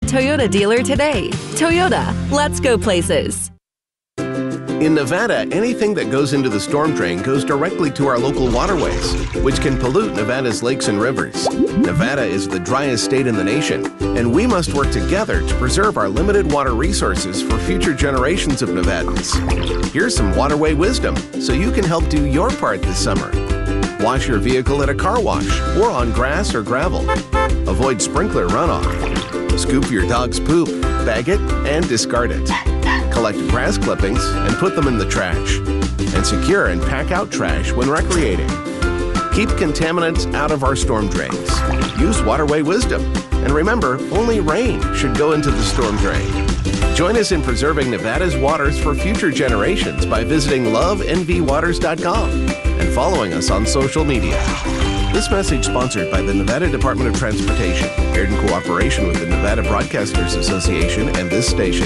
Toyota dealer today. Toyota, let's go places. In Nevada, anything that goes into the storm drain goes directly to our local waterways, which can pollute Nevada's lakes and rivers. Nevada is the driest state in the nation, and we must work together to preserve our limited water resources for future generations of Nevadans. Here's some waterway wisdom so you can help do your part this summer. Wash your vehicle at a car wash or on grass or gravel. Avoid sprinkler runoff. Scoop your dog's poop, bag it, and discard it. Collect grass clippings and put them in the trash. And secure and pack out trash when recreating. Keep contaminants out of our storm drains. Use waterway wisdom. And remember, only rain should go into the storm drain. Join us in preserving Nevada's waters for future generations by visiting lovenvwaters.com and following us on social media. This message sponsored by the Nevada Department of Transportation, aired in cooperation with the Nevada Broadcasters Association and this station.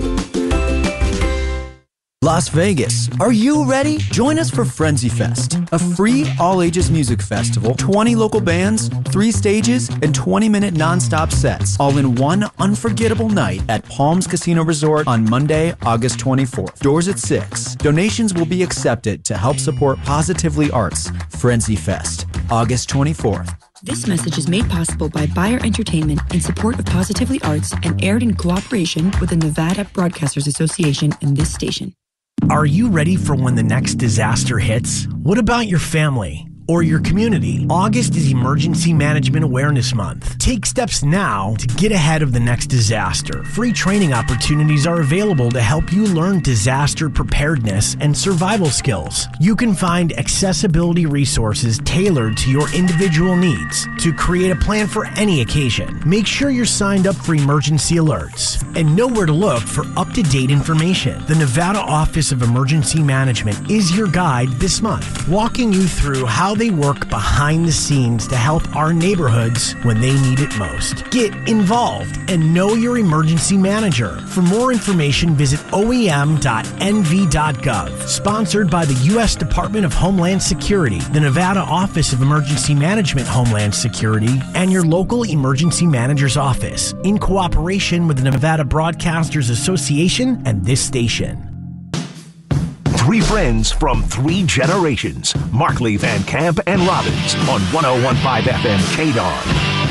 Las Vegas, are you ready? Join us for Frenzy Fest, a free all-ages music festival, 20 local bands, 3 stages, and 20-minute non-stop sets, all in one unforgettable night at Palms Casino Resort on Monday, August 24th. Doors at 6. Donations will be accepted to help support Positively Arts. Frenzy Fest, August 24th. This message is made possible by Bayer Entertainment in support of Positively Arts and aired in cooperation with the Nevada Broadcasters Association and this station. Are you ready for when the next disaster hits? What about your family or your community? August is Emergency Management Awareness Month. Take steps now to get ahead of the next disaster. Free training opportunities are available to help you learn disaster preparedness and survival skills. You can find accessibility resources tailored to your individual needs to create a plan for any occasion. Make sure you're signed up for emergency alerts and know where to look for up-to-date information. The Nevada Office of Emergency Management is your guide this month, walking you through how they work behind the scenes to help our neighborhoods when they need it most. Get involved and know your emergency manager. For more information, visit oem.nv.gov. Sponsored by the U.S. Department of Homeland Security, the Nevada Office of Emergency Management Homeland Security, and your local emergency manager's office, in cooperation with the Nevada Broadcasters Association and this station. 3 friends from 3 generations. Markley, Van Camp, and Robbins on 101.5 FM KDAWN.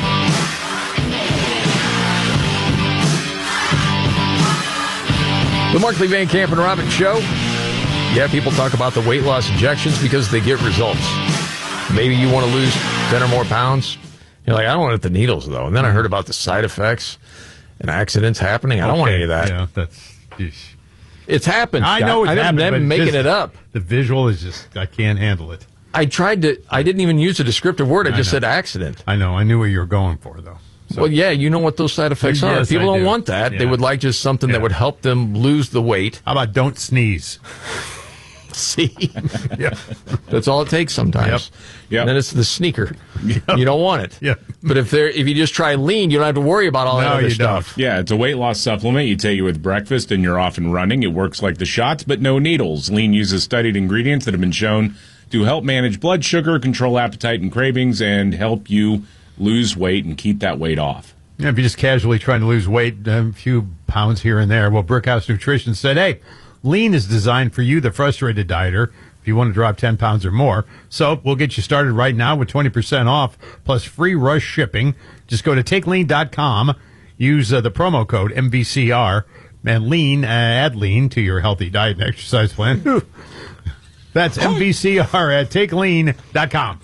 The Markley, Van Camp, and Robbins Show. Yeah, people talk about the weight loss injections because they get results. Maybe you want to lose 10 or more pounds. You're like, I don't want the needles, though. And then I heard about the side effects and accidents happening. I don't want any of that. Yeah, that's... It's happened. I know it's happened. I'm making it up. The visual is just, I can't handle it. I didn't even use a descriptive word. I just said accident. I know. I knew what you were going for, though. So. Well, yeah, you know what those side effects are. Yes, People don't want that. Yeah. They would like just something that would help them lose the weight. How about don't sneeze? See? Yeah. That's all it takes sometimes. Yep. And then it's the sneaker. Yep. You don't want it. Yep. But if you just try lean, you don't have to worry about all that other stuff. Yeah, it's a weight loss supplement you take it with breakfast and you're off and running. It works like the shots, but no needles. Lean uses studied ingredients that have been shown to help manage blood sugar, control appetite and cravings, and help you lose weight and keep that weight off. Yeah, if you're just casually trying to lose weight, a few pounds here and there, well, Brickhouse Nutrition said, hey, Lean is designed for you, the frustrated dieter, if you want to drop 10 pounds or more. So we'll get you started right now with 20% off plus free rush shipping. Just go to takelean.com, use the promo code MVCR, and add lean to your healthy diet and exercise plan. That's MVCR at takelean.com.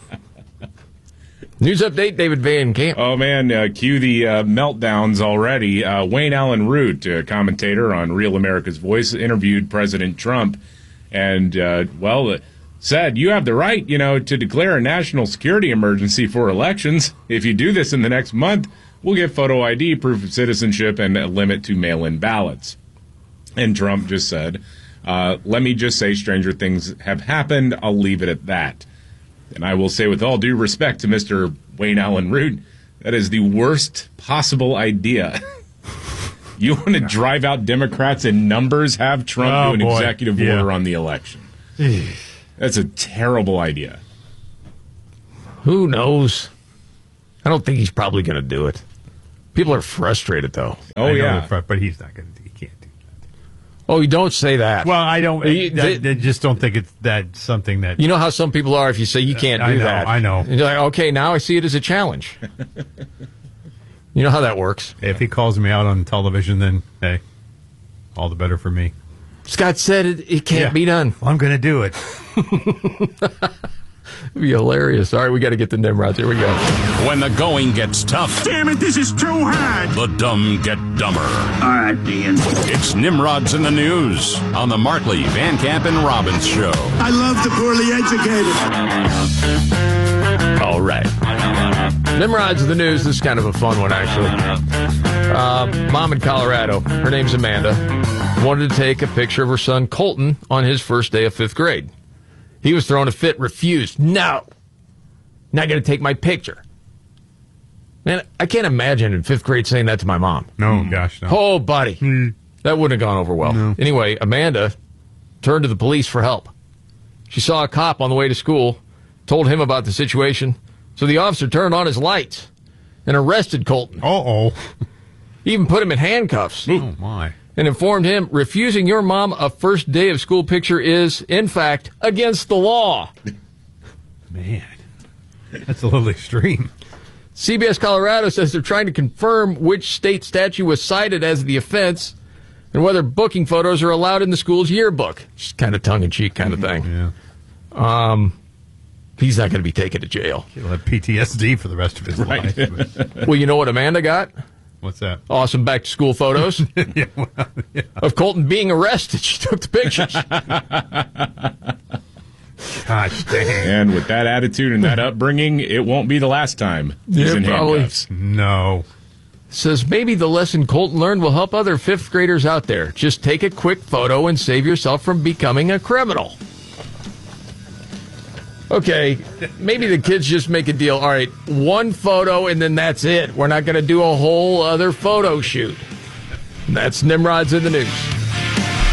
News update, David Van Camp. Oh, man, cue the meltdowns already. Wayne Allen Root, commentator on Real America's Voice, interviewed President Trump and, said, you have the right, to declare a national security emergency for elections. If you do this in the next month, we'll get photo ID, proof of citizenship, and a limit to mail-in ballots. And Trump just said, let me just say stranger things have happened. I'll leave it at that. And I will say with all due respect to Mr. Wayne Allen Root, that is the worst possible idea. You want to drive out Democrats in numbers, have Trump do an executive order on the election. That's a terrible idea. Who knows? I don't think he's probably going to do it. People are frustrated, though. Oh, yeah. But he's not going to. He can't do that. Oh, you don't say that. Well, I don't. I just don't think it's that something that. You know how some people are if you say you can't do that. I know. And you're like, okay, now I see it as a challenge. You know how that works. If he calls me out on television, then, hey, all the better for me. Scott said it can't be done. Well, I'm going to do it. It'd be hilarious. All right, we got to get the Nimrods. Here we go. When the going gets tough. Damn it, this is too hard. The dumb get dumber. All right, Dean. It's Nimrods in the News on the Markley, Van Camp, and Robbins Show. I love the poorly educated. All right. Nimrods in the News. This is kind of a fun one, actually. Mom in Colorado, her name's Amanda, wanted to take a picture of her son Colton on his first day of 5th grade. He was throwing a fit, refused. No, not going to take my picture. Man, I can't imagine in 5th grade saying that to my mom. No, gosh, no. Oh, buddy. That wouldn't have gone over well. No. Anyway, Amanda turned to the police for help. She saw a cop on the way to school, told him about the situation, so the officer turned on his lights and arrested Colton. Uh-oh. Even put him in handcuffs. Oh, my. And informed him refusing your mom a first day of school picture is, in fact, against the law. Man, that's a little extreme. CBS Colorado says they're trying to confirm which state statute was cited as the offense and whether booking photos are allowed in the school's yearbook. Just kind of tongue-in-cheek kind of thing. Yeah. He's not going to be taken to jail. He'll have PTSD for the rest of his life. Well, you know what Amanda got? What's that? Awesome back-to-school photos of Colton being arrested. She took the pictures. Gosh dang. And with that attitude and that upbringing, it won't be the last time he's in handcuffs. No. Says maybe the lesson Colton learned will help other 5th graders out there. Just take a quick photo and save yourself from becoming a criminal. Okay, maybe the kids just make a deal. All right, one photo and then that's it. We're not going to do a whole other photo shoot. That's Nimrods in the News.